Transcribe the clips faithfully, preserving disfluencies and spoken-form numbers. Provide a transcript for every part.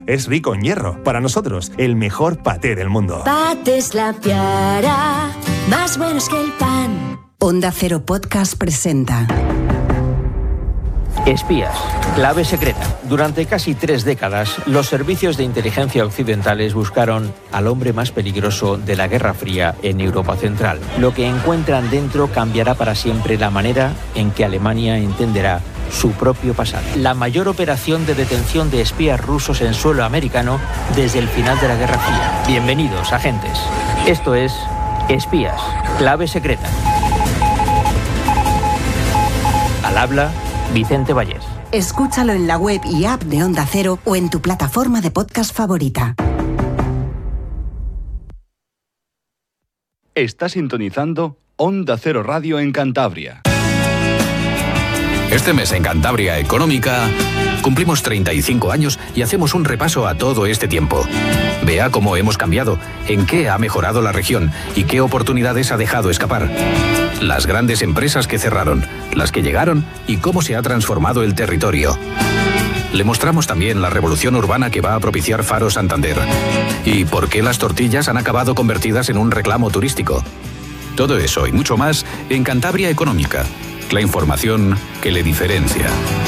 Es rico en hierro. Para nosotros, el mejor paté del mundo. Patés La Piara, más buenos que el pan. Onda Cero Podcast presenta Espías, clave secreta. Durante casi tres décadas, los servicios de inteligencia occidentales buscaron al hombre más peligroso de la Guerra Fría en Europa Central. Lo que encuentran dentro cambiará para siempre la manera en que Alemania entenderá su propio pasado. La mayor operación de detención de espías rusos en suelo americano desde el final de la Guerra Fría. Bienvenidos, agentes. Esto es Espías, clave secreta. Al habla Vicente Vallés. Escúchalo en la web y app de Onda Cero o en tu plataforma de podcast favorita. Está sintonizando Onda Cero Radio en Cantabria. Este mes en Cantabria Económica cumplimos treinta y cinco años y hacemos un repaso a todo este tiempo. Vea cómo hemos cambiado, en qué ha mejorado la región y qué oportunidades ha dejado escapar. Las grandes empresas que cerraron, las que llegaron y cómo se ha transformado el territorio. Le mostramos también la revolución urbana que va a propiciar Faro Santander y por qué las tortillas han acabado convertidas en un reclamo turístico. Todo eso y mucho más en Cantabria Económica. La información que le diferencia.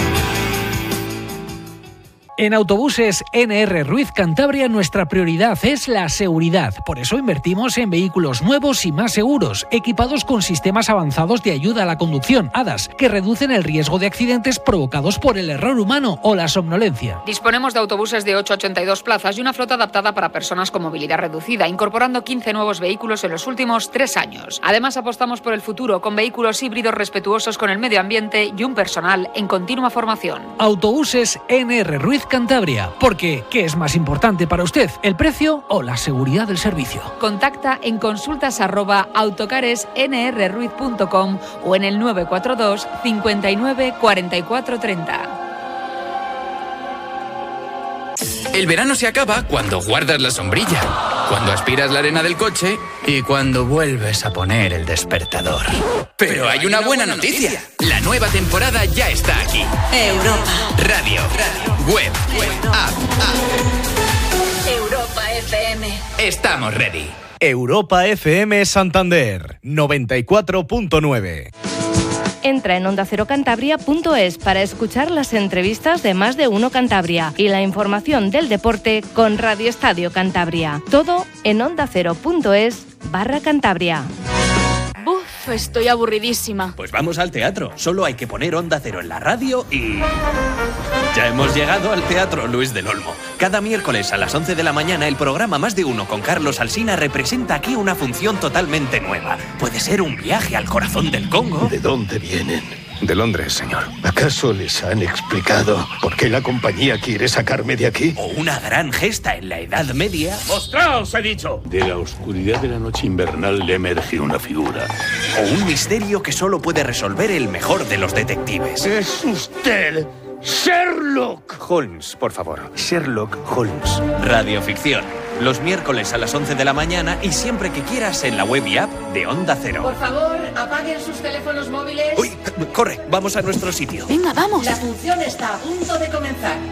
En Autobuses N R Ruiz Cantabria nuestra prioridad es la seguridad. Por eso invertimos en vehículos nuevos y más seguros, equipados con sistemas avanzados de ayuda a la conducción, A D A S, que reducen el riesgo de accidentes provocados por el error humano o la somnolencia. Disponemos de autobuses de ocho a ochenta y dos plazas y una flota adaptada para personas con movilidad reducida, incorporando quince nuevos vehículos en los últimos tres años. Además, apostamos por el futuro con vehículos híbridos respetuosos con el medio ambiente y un personal en continua formación. Autobuses N R Ruiz Cantabria, porque ¿qué es más importante para usted, el precio o la seguridad del servicio? Contacta en consultas arroba autocares n r ruiz punto com o en el nueve cuatro dos cincuenta y nueve cuarenta y cuatro treinta. El verano se acaba cuando guardas la sombrilla, cuando aspiras la arena del coche y cuando vuelves a poner el despertador. Pero hay una buena noticia. La nueva temporada ya está aquí. Europa. Radio, web, app, app. Europa F M. Estamos ready. Europa F M Santander, noventa y cuatro punto nueve. Entra en onda cero cantabria punto es para escuchar las entrevistas de Más de Uno Cantabria y la información del deporte con Radio Estadio Cantabria. Todo en onda cero punto es barra Cantabria. Buf, estoy aburridísima. Pues vamos al teatro. Solo hay que poner Onda Cero en la radio y... ya hemos llegado al Teatro Luis del Olmo. Cada miércoles a las once de la mañana el programa Más de Uno con Carlos Alsina representa aquí una función totalmente nueva. Puede ser un viaje al corazón del Congo. ¿De dónde vienen? De Londres, señor. ¿Acaso les han explicado por qué la compañía quiere sacarme de aquí? O una gran gesta en la Edad Media. ¡Mostraos, he dicho! De la oscuridad de la noche invernal le emerge una figura. O un misterio que solo puede resolver el mejor de los detectives. ¡Es usted! ¡Sherlock! Holmes, por favor. Sherlock Holmes. Radioficción. Los miércoles a las once de la mañana y siempre que quieras en la web y app de Onda Cero. Por favor, apaguen sus teléfonos móviles. ¡Uy! Corre, vamos a nuestro sitio. Venga, vamos. La función está a punto de comenzar.